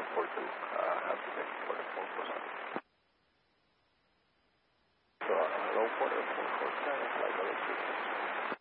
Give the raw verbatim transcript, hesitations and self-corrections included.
one four two, uh, have to take quarter four percent. So, uh, low quarter four percent, like other systems.